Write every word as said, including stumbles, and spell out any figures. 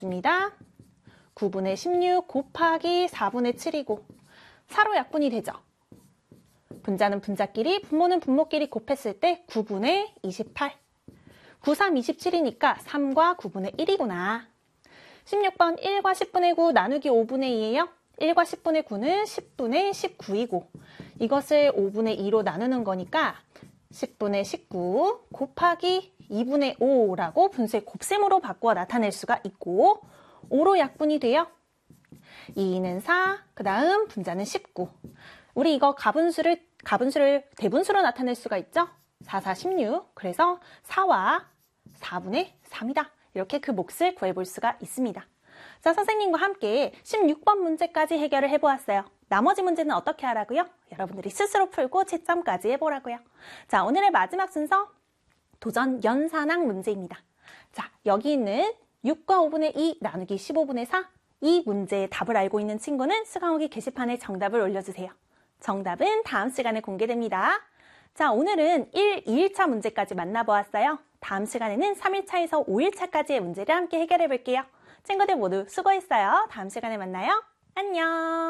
입니다. 구분의 십육 곱하기 사분의 칠이고 사로 약분이 되죠. 분자는 분자끼리, 분모는 분모끼리 곱했을 때 구분의 이십팔. 구, 삼, 이십칠이니까 삼과 구분의 일이구나. 십육 번 일과 십분의 구 나누기 오분의 이예요. 일과 십분의 구는 십분의 십구이고 이것을 오분의 이로 나누는 거니까 십분의 십구 곱하기 이분의 오라고 분수의 곱셈으로 바꾸어 나타낼 수가 있고 오로 약분이 돼요. 이는 사, 그 다음 분자는 십구. 우리 이거 가분수를, 가분수를 대분수로 나타낼 수가 있죠? 사, 사, 십육. 그래서 사와 사분의 삼이다. 이렇게 그 몫을 구해볼 수가 있습니다. 자, 선생님과 함께 십육 번 문제까지 해결을 해보았어요. 나머지 문제는 어떻게 하라고요? 여러분들이 스스로 풀고 채점까지 해보라고요. 자, 오늘의 마지막 순서 도전 연산항 문제입니다. 자, 여기 있는 육과 오분의 이 나누기 십오분의 사. 이 문제의 답을 알고 있는 친구는 수강후기 게시판에 정답을 올려주세요. 정답은 다음 시간에 공개됩니다. 자, 오늘은 일, 이 일차 문제까지 만나보았어요. 다음 시간에는 삼 일차에서 오 일차까지의 문제를 함께 해결해 볼게요. 친구들 모두 수고했어요. 다음 시간에 만나요. 안녕.